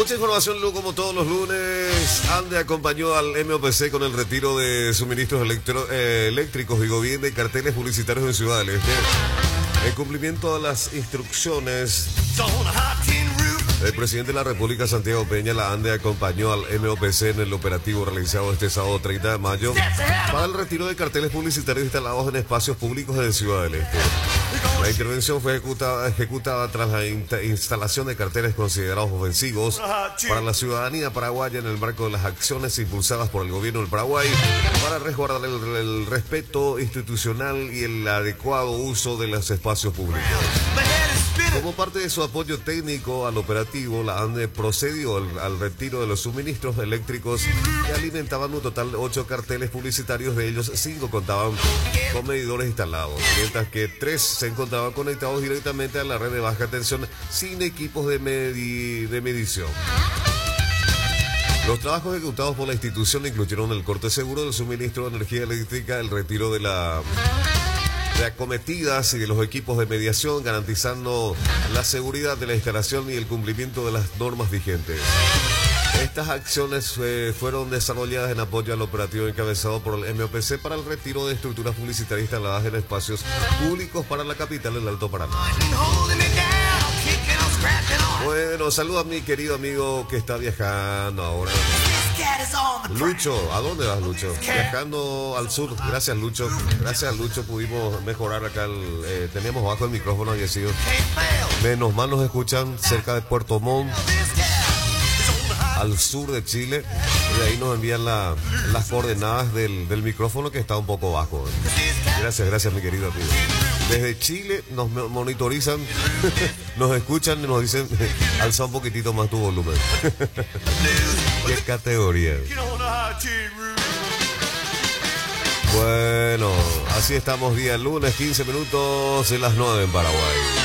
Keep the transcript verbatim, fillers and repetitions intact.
Mucha información, luego, como todos los lunes. ANDE acompañó al M O P C con el retiro de suministros electro, eh, eléctricos y gobierno y carteles publicitarios en Ciudad del Este. En cumplimiento a las instrucciones el presidente de la República, Santiago Peña, la ANDE acompañó al M O P C en el operativo realizado este sábado treinta de mayo para el retiro de carteles publicitarios instalados en espacios públicos de Ciudad del Este. La intervención fue ejecutada, ejecutada tras la in instalación de carteles considerados ofensivos para la ciudadanía paraguaya en el marco de las acciones impulsadas por el gobierno del Paraguay para resguardar el, el respeto institucional y el adecuado uso de los espacios públicos. Como parte de su apoyo técnico al operativo, la ANDE procedió al, al retiro de los suministros eléctricos que alimentaban un total de ocho carteles publicitarios. De ellos, cinco contaban con medidores instalados, mientras que tres se encontraban conectados directamente a la red de baja tensión sin equipos de, medi de medición. Los trabajos ejecutados por la institución incluyeron el corte seguro del suministro de energía eléctrica, el retiro de la... de acometidas y de los equipos de mediación, garantizando la seguridad de la instalación y el cumplimiento de las normas vigentes. Estas acciones eh, fueron desarrolladas en apoyo al operativo encabezado por el M O P C para el retiro de estructuras publicitarias instaladas en espacios públicos para la capital del Alto Paraná. Bueno, saludo a mi querido amigo que está viajando ahora. Lucho, ¿a dónde vas, Lucho? Viajando al sur. Gracias, Lucho. Gracias, Lucho, pudimos mejorar acá. El, eh, teníamos bajo el micrófono, había sido. Menos mal nos escuchan cerca de Puerto Montt, al sur de Chile. Y de ahí nos envían la, las coordenadas del, del micrófono, que está un poco bajo. Gracias, gracias, mi querido amigo. Desde Chile nos monitorizan, nos escuchan y nos dicen, alza un poquitito más tu volumen. ¿Qué categoría? Bueno, así estamos día lunes, quince minutos de las nueve en Paraguay.